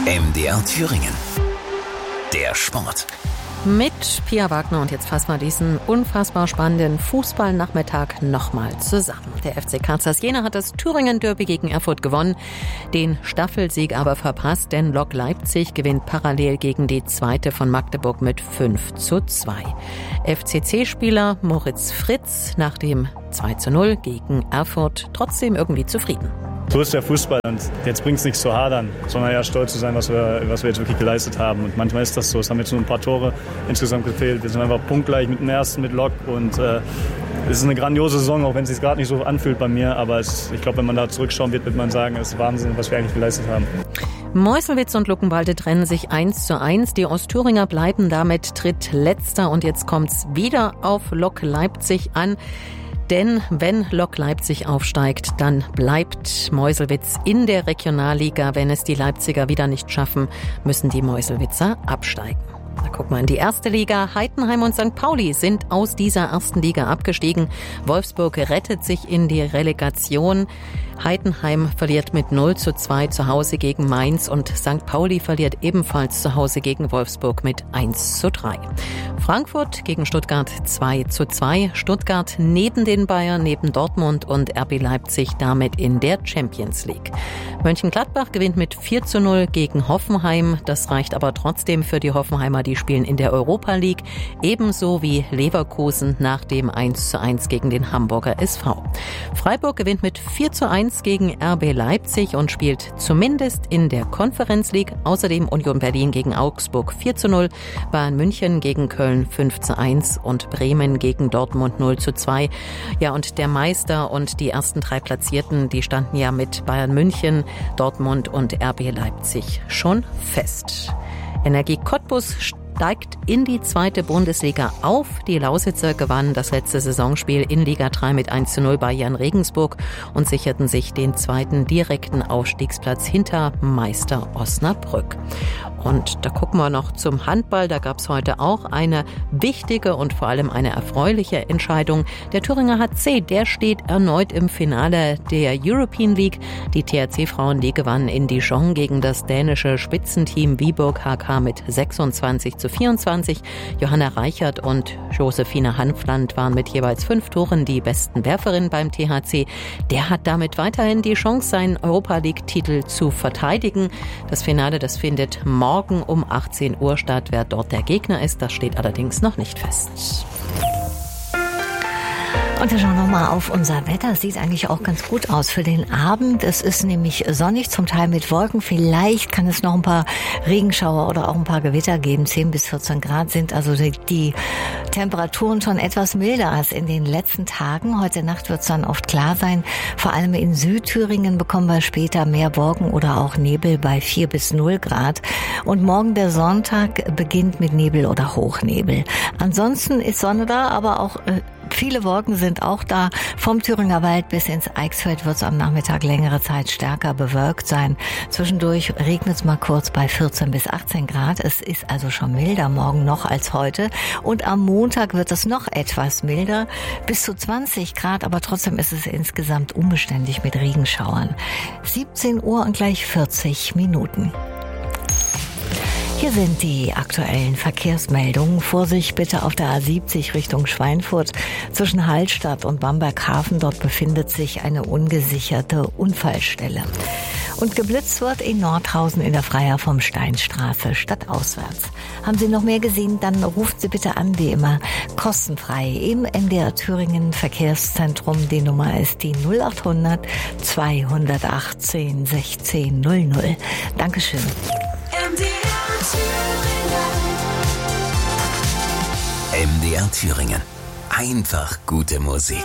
MDR Thüringen. Der Sport. Mit Pia Wagner und jetzt fassen wir diesen unfassbar spannenden Fußballnachmittag nochmal zusammen. Der FC Kansas Jena hat das Thüringen-Derby gegen Erfurt gewonnen, den Staffelsieg aber verpasst, denn Lok Leipzig gewinnt parallel gegen die zweite von Magdeburg mit 5:2. FCC-Spieler Moritz Fritz nach dem 2:0 gegen Erfurt trotzdem irgendwie zufrieden. So ist der Fußball und jetzt bringt es nichts zu hadern, sondern ja stolz zu sein, was wir jetzt wirklich geleistet haben. Und manchmal ist das so. Es haben jetzt nur ein paar Tore insgesamt gefehlt. Wir sind einfach punktgleich mit dem ersten, mit Lok. Und es ist eine grandiose Saison, auch wenn es sich gerade nicht so anfühlt bei mir. Aber ich glaube, wenn man da zurückschauen wird man sagen, es ist Wahnsinn, was wir eigentlich geleistet haben. Meuselwitz und Luckenwalde trennen sich 1:1. Die Ostthüringer bleiben damit drittletzter. Und jetzt kommt's wieder auf Lok Leipzig an. Denn wenn Lok Leipzig aufsteigt, dann bleibt Meuselwitz in der Regionalliga. Wenn es die Leipziger wieder nicht schaffen, müssen die Meuselwitzer absteigen. Da gucken wir in die erste Liga. Heidenheim und St. Pauli sind aus dieser ersten Liga abgestiegen. Wolfsburg rettet sich in die Relegation. Heidenheim verliert mit 0:2 zu Hause gegen Mainz und St. Pauli verliert ebenfalls zu Hause gegen Wolfsburg mit 1:3. Frankfurt gegen Stuttgart 2:2. Stuttgart neben den Bayern, neben Dortmund und RB Leipzig damit in der Champions League. Mönchengladbach gewinnt mit 4:0 gegen Hoffenheim. Das reicht aber trotzdem für die Hoffenheimer, die spielen in der Europa League. Ebenso wie Leverkusen nach dem 1:1 gegen den Hamburger SV. Freiburg gewinnt mit 4:1 gegen RB Leipzig und spielt zumindest in der Conference League. Außerdem Union Berlin gegen Augsburg 4:0, Bayern München gegen Köln 5:1 und Bremen gegen Dortmund 0:2. Ja, und der Meister und die ersten drei Platzierten, die standen ja mit Bayern München, Dortmund und RB Leipzig schon fest. Energie Cottbus steigt in die zweite Bundesliga auf. Die Lausitzer gewannen das letzte Saisonspiel in Liga 3 mit 1:0 bei Jan Regensburg und sicherten sich den zweiten direkten Aufstiegsplatz hinter Meister Osnabrück. Und da gucken wir noch zum Handball. Da gab es heute auch eine wichtige und vor allem eine erfreuliche Entscheidung. Der Thüringer HC, der steht erneut im Finale der European League. Die THC-Frauen, die gewannen in Dijon gegen das dänische Spitzenteam Viborg HK mit 26:24. Johanna Reichert und Josephine Hanfland waren mit jeweils 5 Toren die besten Werferinnen beim THC. Der hat damit weiterhin die Chance, seinen Europa-League-Titel zu verteidigen. Das Finale, das findet morgen um 18 Uhr statt. Wer dort der Gegner ist, das steht allerdings noch nicht fest. Und wir schauen nochmal auf unser Wetter. Es sieht eigentlich auch ganz gut aus für den Abend. Es ist nämlich sonnig, zum Teil mit Wolken. Vielleicht kann es noch ein paar Regenschauer oder auch ein paar Gewitter geben. 10 bis 14 Grad sind also die Temperaturen schon etwas milder als in den letzten Tagen. Heute Nacht wird es dann oft klar sein. Vor allem in Südthüringen bekommen wir später mehr Wolken oder auch Nebel bei 4 bis 0 Grad. Und morgen der Sonntag beginnt mit Nebel oder Hochnebel. Ansonsten ist Sonne da, aber auch viele Wolken sind auch da. Vom Thüringer Wald bis ins Eichsfeld wird es am Nachmittag längere Zeit stärker bewölkt sein. Zwischendurch regnet es mal kurz bei 14 bis 18 Grad. Es ist also schon milder morgen noch als heute. Und am Montag wird es noch etwas milder, bis zu 20 Grad. Aber trotzdem ist es insgesamt unbeständig mit Regenschauern. 17 Uhr und gleich 40 Minuten. Hier sind die aktuellen Verkehrsmeldungen. Vorsicht bitte auf der A70 Richtung Schweinfurt zwischen Hallstatt und Bamberghafen. Dort befindet sich eine ungesicherte Unfallstelle. Und geblitzt wird in Nordhausen in der Freier vom Steinstraße stadtauswärts. Haben Sie noch mehr gesehen? Dann rufen Sie bitte an, wie immer, kostenfrei im MDR Thüringen Verkehrszentrum. Die Nummer ist die 0800 218 1600. Dankeschön. MDR Thüringen. Einfach gute Musik.